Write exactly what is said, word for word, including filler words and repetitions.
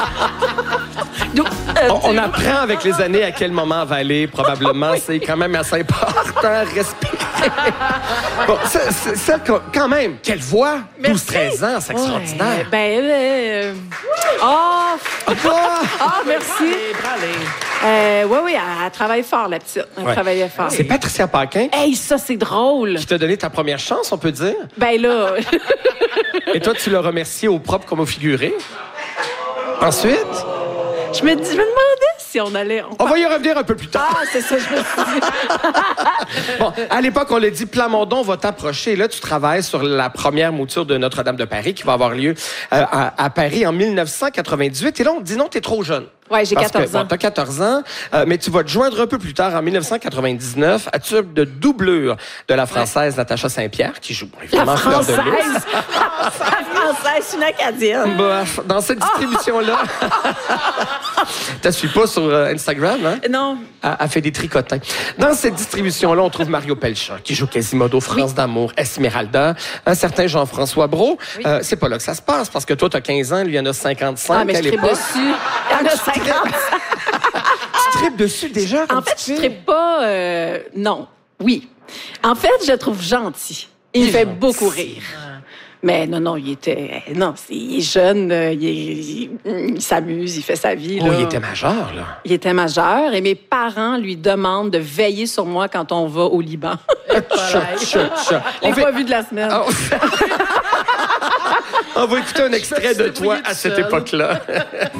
Donc, euh, On, on apprend avec les années à quel moment avaler, probablement. C'est quand même assez important. Respirer. Bon, ça, ça, ça, quand même, quelle voix! douze treize ans, c'est extraordinaire. Ouais, ben, euh... Oh! Ah! Ah, merci. Euh, oui, oui, elle, elle travaille fort, la petite. Elle Ouais. travaillait fort. C'est Patricia Paquin Hey, ça, c'est drôle. qui t'a donné ta première chance, on peut dire. Ben là... Et toi, tu l'as remercié au propre comme au figuré. Ensuite, Je me, dis, je me demandais si on allait... on va y revenir un peu plus tard. Ah, c'est ça, je me suis dit. Bon, à l'époque, on l'a dit, Plamondon va t'approcher. Là, tu travailles sur la première mouture de Notre-Dame de Paris qui va avoir lieu euh, à, à Paris en mille neuf cent quatre-vingt-dix-huit. Et là, on te dit non, t'es trop jeune. Ouais, j'ai Parce quatorze que, ans. Bon, t'as quatorze ans, euh, mais tu vas te joindre un peu plus tard, en mille neuf cent quatre-vingt-dix-neuf, à titre de doublure de la Française Natacha Saint-Pierre, qui joue évidemment La Fleur de Française! Lys. La Française, c'est une Acadienne. Bref, dans cette distribution-là, t'as suis pas sur euh, Instagram, hein? Non. Elle, elle fait des tricotins. Dans cette distribution-là, on trouve Mario Pelchat, qui joue Quasimodo, France Oui. d'amour, Esmeralda, un certain Jean-François Brault. Oui. Euh, c'est pas là que ça se passe, parce que toi, t'as quinze ans, lui, il en a cinquante-cinq Ah, mais à je tripe l'époque. dessus. Il y en a cinquante. Tu tripes dessus déjà? comme En fait, tu je fais? tripe pas... euh, non. Oui. En fait, je le trouve gentil. Il, Il me est fait gentil. beaucoup rire. Mais non, non, il était... Non, c'est- il est jeune, euh, il, est- il- il s'amuse, il fait sa vie. Oh, là. il était majeur, là. Il était majeur et mes parents lui demandent de veiller sur moi quand on va au Liban. Tcha, tcha, tcha. Les On fait- fois vues de la semaine. Ah, on- On va écouter un extrait de suis toi débrouillée à toute cette seule. époque-là.